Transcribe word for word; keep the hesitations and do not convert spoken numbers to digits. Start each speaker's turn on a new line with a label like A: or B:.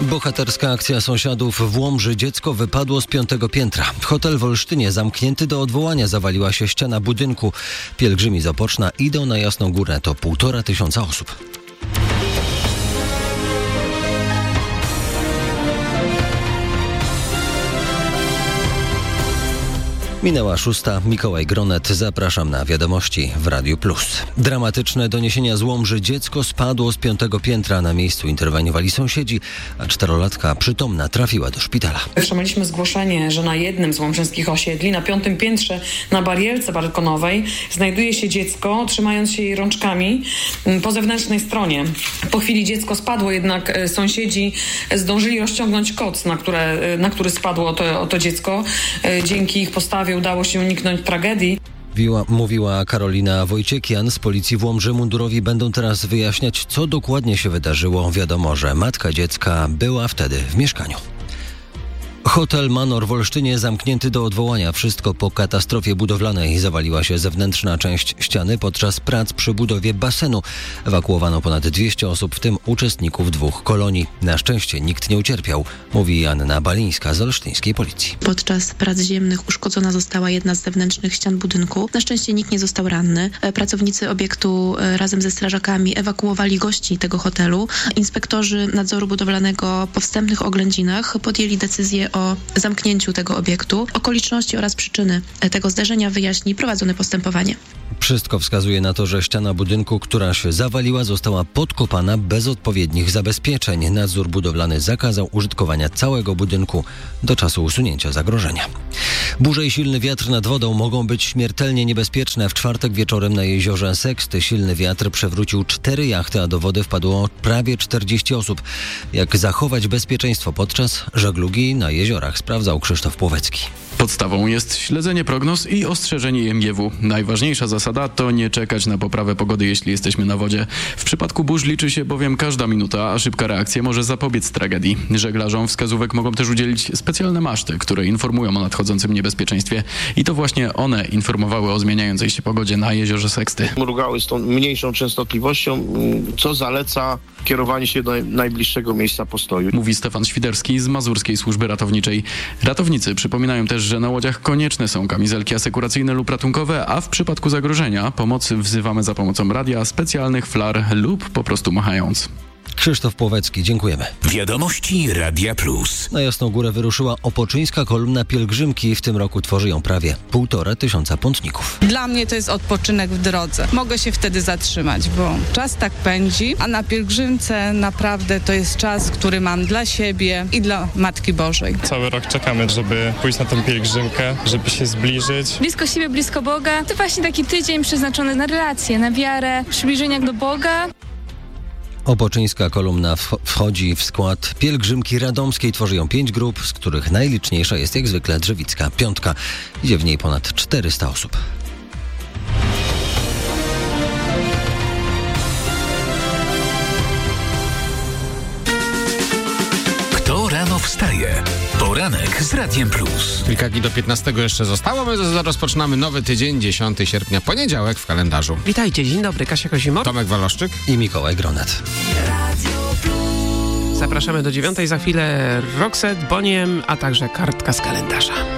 A: Bohaterska akcja sąsiadów w Łomży. Dziecko wypadło z piątego piętra. Hotel w Olsztynie zamknięty do odwołania. Zawaliła się ściana budynku. Pielgrzymi z Opoczna idą na Jasną Górę. To półtora tysiąca osób. Minęła szósta. Mikołaj Gronet. Zapraszam na wiadomości w Radiu Plus. Dramatyczne doniesienia z Łomży. Dziecko spadło z piątego piętra. Na miejscu interweniowali sąsiedzi, a czterolatka przytomna trafiła do szpitala.
B: Otrzymaliśmy zgłoszenie, że na jednym z łomżyńskich osiedli, na piątym piętrze, na barierce balkonowej, znajduje się dziecko, trzymając się jej rączkami po zewnętrznej stronie. Po chwili dziecko spadło, jednak sąsiedzi zdążyli rozciągnąć koc, na, które, na który spadło to, to dziecko. Dzięki ich postawie udało się uniknąć tragedii.
A: Mówiła, mówiła Karolina Wojciekian z policji w Łomży. Mundurowi będą teraz wyjaśniać, co dokładnie się wydarzyło. Wiadomo, że matka dziecka była wtedy w mieszkaniu. Hotel Manor w Olsztynie zamknięty do odwołania. Wszystko po katastrofie budowlanej. Zawaliła się zewnętrzna część ściany podczas prac przy budowie basenu. Ewakuowano ponad dwieście osób, w tym uczestników dwóch kolonii. Na szczęście nikt nie ucierpiał, mówi Anna Balińska z olsztyńskiej policji.
C: Podczas prac ziemnych uszkodzona została jedna z zewnętrznych ścian budynku. Na szczęście nikt nie został ranny. Pracownicy obiektu razem ze strażakami ewakuowali gości tego hotelu. Inspektorzy nadzoru budowlanego po wstępnych oględzinach podjęli decyzję o zamknięciu tego obiektu. Okoliczności oraz przyczyny tego zdarzenia wyjaśni prowadzone postępowanie.
A: Wszystko wskazuje na to, że ściana budynku, która się zawaliła, została podkopana bez odpowiednich zabezpieczeń. Nadzór budowlany zakazał użytkowania całego budynku do czasu usunięcia zagrożenia. Burze i silny wiatr nad wodą mogą być śmiertelnie niebezpieczne. W czwartek wieczorem na jeziorze Seksty silny wiatr przewrócił cztery jachty, a do wody wpadło prawie czterdzieści osób. Jak zachować bezpieczeństwo podczas żeglugi na jeziorach, sprawdzał Krzysztof Płowecki.
D: Podstawą jest śledzenie prognoz i ostrzeżenie M G W. Najważniejsza zasada to nie czekać na poprawę pogody, jeśli jesteśmy na wodzie. W przypadku burz liczy się bowiem każda minuta, a szybka reakcja może zapobiec tragedii. Żeglarzom wskazówek mogą też udzielić specjalne maszty, które informują o nadchodzącym niebezpieczeństwie. I to właśnie one informowały o zmieniającej się pogodzie na jeziorze Seksty.
E: Mrugały z tą mniejszą częstotliwością, co zaleca kierowanie się do najbliższego miejsca postoju.
D: Mówi Stefan Świderski z Mazurskiej Służby Ratowniczej. Ratownicy przypominają też, że na łodziach konieczne są kamizelki asekuracyjne lub ratunkowe, a w przypadku zagrożenia pomocy wzywamy za pomocą radia, specjalnych flar lub po prostu machając.
A: Krzysztof Płowecki, dziękujemy.
F: Wiadomości Radia Plus.
A: Na Jasną Górę wyruszyła opoczyńska kolumna pielgrzymki. W tym roku tworzy ją prawie półtora tysiąca pątników.
G: Dla mnie to jest odpoczynek w drodze. Mogę się wtedy zatrzymać, bo czas tak pędzi, a na pielgrzymce naprawdę to jest czas, który mam dla siebie i dla Matki Bożej.
H: Cały rok czekamy, żeby pójść na tę pielgrzymkę, żeby się zbliżyć.
I: Blisko siebie, blisko Boga. To właśnie taki tydzień przeznaczony na relacje, na wiarę, przybliżenia do Boga.
A: Opoczyńska kolumna wchodzi w skład pielgrzymki radomskiej. Tworzy ją pięć grup, z których najliczniejsza jest jak zwykle Drzewicka Piątka. Idzie w niej ponad czterysta osób.
F: Kto rano wstaje? Poranek z Radiem Plus.
J: Kilka dni do piętnastego jeszcze zostało. My rozpoczynamy nowy tydzień, dziesiątego sierpnia, poniedziałek w kalendarzu.
K: Witajcie, dzień dobry, Kasia Kozimor,
J: Tomek Waloszczyk
A: i Mikołaj Gronet.
K: Zapraszamy do dziewiątej, za chwilę Roxette, Boniem, a także kartka z kalendarza.